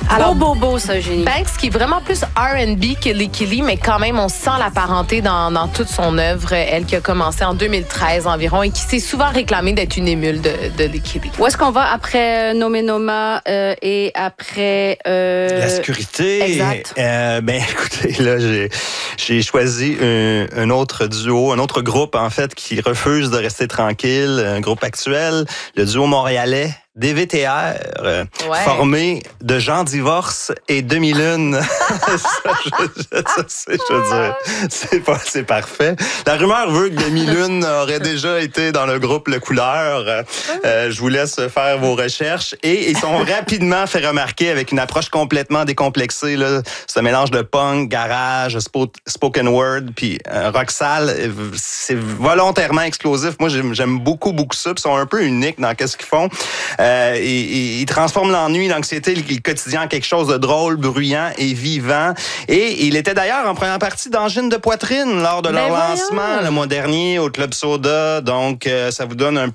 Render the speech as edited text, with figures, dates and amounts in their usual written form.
Alors, beau, ça, Eugénie. Banks, qui est vraiment plus R&B que Licky Lee, mais quand même, on sent la parenté dans toute son œuvre. Elle qui a commencé en 2013 environ et qui s'est souvent réclamée d'être une émule de Licky Lee. Où est-ce qu'on va après Nome Noma et après... La sécurité. Exact. Écoutez, là, j'ai choisi un autre duo, un autre groupe, en fait, qui refuse de rester tranquille, un groupe actuel, le duo montréalais. DVTR, formé de Jean Divorce et Demi-Lune. C'est parfait. La rumeur veut que Demi-Lune aurait déjà été dans le groupe Le Couleur. Je vous laisse faire vos recherches. Et ils sont rapidement fait remarquer avec une approche complètement décomplexée. Là, ce mélange de punk, garage, spoken word, puis rock sale. C'est volontairement explosif. Moi, j'aime beaucoup ça. Ils sont un peu uniques dans ce qu'ils font. Ils transforment l'ennui, l'anxiété, le quotidien en quelque chose de drôle, bruyant et vivant. Et il était d'ailleurs en première partie d'angine de poitrine lors de leur lancement le mois dernier au Club Soda. Donc, ça vous donne un